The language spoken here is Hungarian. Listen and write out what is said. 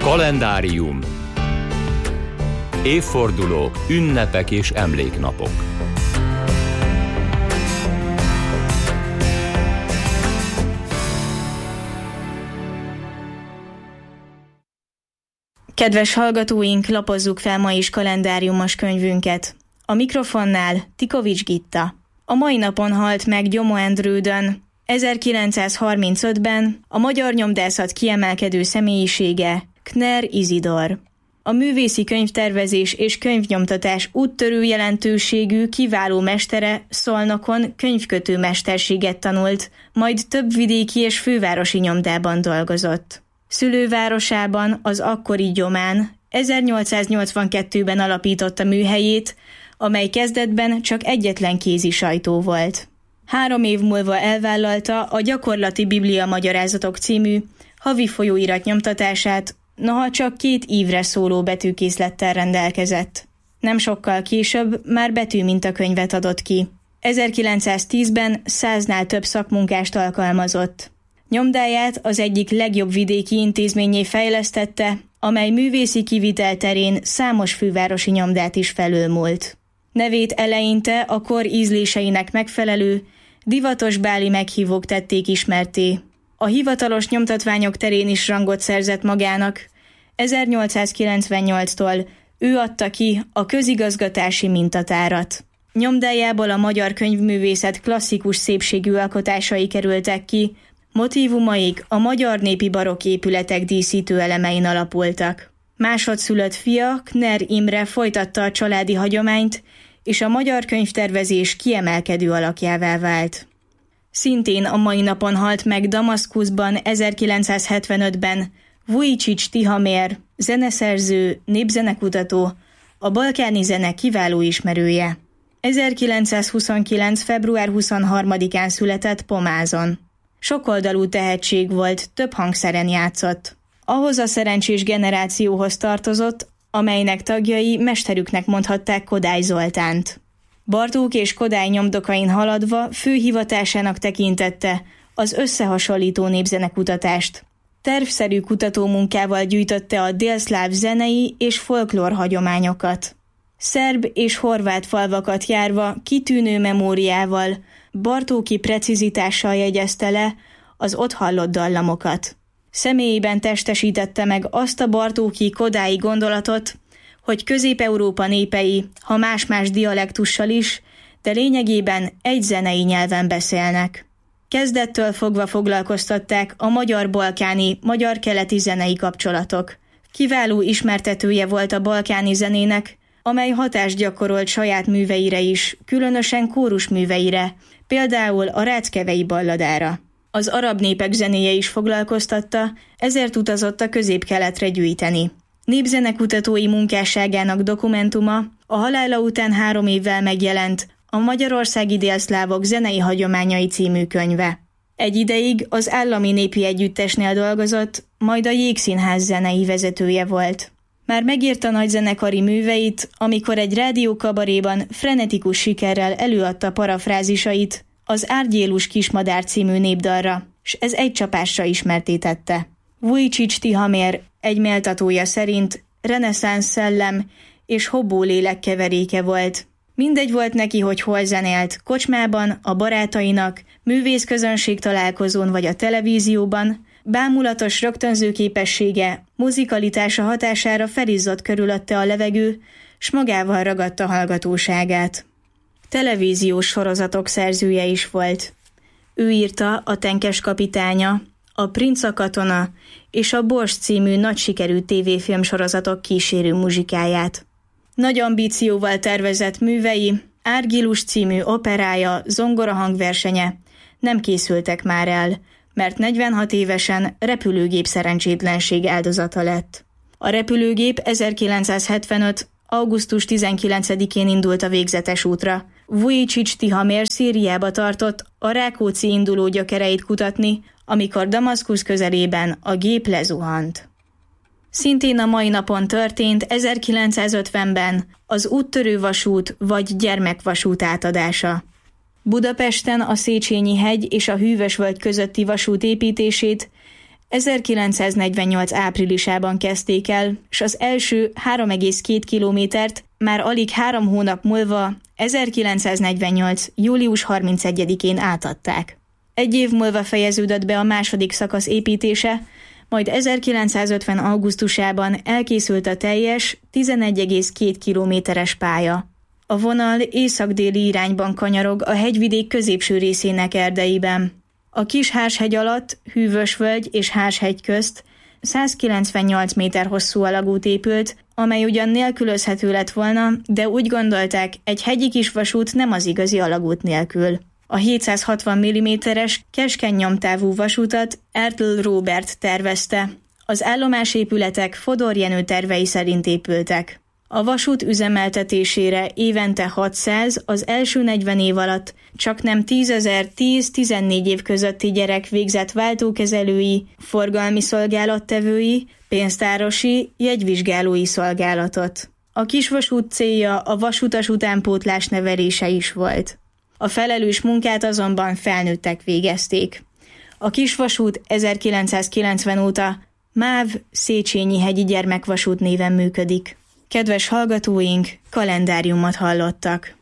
Kalendárium. Évfordulók, ünnepek és emléknapok. Kedves hallgatóink, lapozzuk fel ma is kalendáriumos könyvünket. A mikrofonnál Tikovics Gitta. A mai napon halt meg Gyomó Endrődön. 1935-ben a magyar nyomdászat kiemelkedő személyisége Kner Izidor. A művészi könyvtervezés és könyvnyomtatás úttörő jelentőségű kiváló mestere Szolnokon könyvkötő mesterséget tanult, majd több vidéki és fővárosi nyomdában dolgozott. Szülővárosában, az akkori Gyomán 1882-ben alapította műhelyét, amely kezdetben csak egyetlen kézi sajtó volt. 3 év múlva elvállalta a Gyakorlati Biblia Magyarázatok című havi folyóirat nyomtatását, noha csak 2 ívre szóló betűkészlettel rendelkezett. Nem sokkal később már betűmintakönyvet adott ki. 1910-ben 100-nál több szakmunkást alkalmazott. Nyomdáját az egyik legjobb vidéki intézménnyé fejlesztette, amely művészi kivitel terén számos fővárosi nyomdát is felülmúlt. Nevét eleinte a kor ízléseinek megfelelő, divatos báli meghívók tették ismertté. A hivatalos nyomtatványok terén is rangot szerzett magának. 1898-tól ő adta ki a közigazgatási mintatárat. Nyomdájából a magyar könyvművészet klasszikus szépségű alkotásai kerültek ki, motívumaik a magyar népi barokk épületek díszítő elemein alapultak. Másodszülött fia, Kner Imre folytatta a családi hagyományt, és a magyar könyvtervezés kiemelkedő alakjává vált. Szintén a mai napon halt meg Damaszkuszban 1975-ben Vujicic Tihamér, zeneszerző, népzenekutató, a balkáni zene kiváló ismerője. 1929. február 23-án született Pomázon. Sokoldalú tehetség volt, több hangszeren játszott. Ahhoz a szerencsés generációhoz tartozott, amelynek tagjai mesterüknek mondhatták Kodály Zoltánt. Bartók és Kodály nyomdokain haladva főhivatásának tekintette az összehasonlító népzenekutatást. Tervszerű kutatómunkával gyűjtötte a délszláv zenei és folklór hagyományokat. Szerb és horvát falvakat járva kitűnő memóriával, bartóki precizitással jegyezte le az ott hallott dallamokat. Személyében testesítette meg azt a bartóki kodályi gondolatot, hogy Közép-Európa népei, ha más-más dialektussal is, de lényegében egy zenei nyelven beszélnek. Kezdettől fogva foglalkoztatták a magyar-balkáni, magyar-keleti zenei kapcsolatok. Kiváló ismertetője volt a balkáni zenének, amely hatást gyakorolt saját műveire is, különösen kórusműveire, például a Ráckevei balladára. Az arab népek zenéje is foglalkoztatta, ezért utazott a Közép-Keletre gyűjteni. Népzenekutatói munkásságának dokumentuma a halála után 3 évvel megjelent a Magyarországi délszlávok zenei hagyományai című könyve. Egy ideig az Állami Népi Együttesnél dolgozott, majd a Jégszínház zenei vezetője volt. Már megírta nagyzenekari műveit, amikor egy rádiókabaréban frenetikus sikerrel előadta parafrázisait az Árgyélus kismadár című népdalra, s ez egy csapásra ismertétette. Vujicic Tihamér egy méltatója szerint reneszánsz szellem és hobó lélek keveréke volt. Mindegy volt neki, hogy hol zenélt, kocsmában, a barátainak, művészközönség találkozón vagy a televízióban, bámulatos rögtönző képessége, muzikalitása hatására felizzott körülötte a levegő, s magával ragadta hallgatóságát. Televíziós sorozatok szerzője is volt. Ő írta a Tenkes kapitánya, a Princa katona és a Bors című nagy sikerű tévéfilm sorozatok kísérő muzsikáját. Nagy ambícióval tervezett művei, Árgyilus című operája, zongorahangversenye nem készültek már el, mert 46 évesen repülőgép szerencsétlenség áldozata lett. A repülőgép 1975. augusztus 19-én indult a végzetes útra. Vujicic Tihamér Szíriába tartott a Rákóczi induló gyökereit kutatni, amikor Damaszkusz közelében a gép lezuhant. Szintén a mai napon történt 1950-ben az úttörő vasút vagy gyermekvasút átadása. Budapesten a Széchenyi hegy és a Hűvösvölgy közötti vasút építését 1948 áprilisában kezdték el, és az első 3,2 kilométert már alig 3 hónap múlva, 1948. július 31-én átadták. 1 év múlva fejeződött be a második szakasz építése, majd 1950. augusztusában elkészült a teljes 11,2 kilométeres pálya. A vonal észak-déli irányban kanyarog a hegyvidék középső részének erdeiben. A kis Hárshegy alatt, Hűvösvölgy és Hárshegy közt 198 méter hosszú alagút épült, amely ugyan nélkülözhető lett volna, de úgy gondolták, egy hegyi kisvasút nem az igazi alagút nélkül. A 760 mm-es keskeny nyomtávú vasútat Ertl Róbert tervezte. Az állomásépületek Fodor Jenő tervei szerint épültek. A vasút üzemeltetésére évente 600, az első 40 év alatt csaknem 10.000-14 év közötti gyerek végzett váltókezelői, forgalmi szolgálattevői, pénztárosi, jegyvizsgálói szolgálatot. A kisvasút célja a vasutas utánpótlás nevelése is volt. A felelős munkát azonban felnőttek végezték. A kisvasút 1990 óta MÁV Széchenyi hegyi gyermekvasút néven működik. Kedves hallgatóink, kalendáriumot hallottak.